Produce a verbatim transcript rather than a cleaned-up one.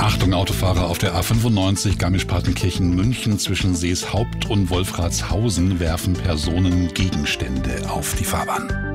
Achtung Autofahrer auf der A fünfundneunzig Garmisch-Partenkirchen-München zwischen Seeshaupt und Wolfratshausen werfen Personen Gegenstände auf die Fahrbahn.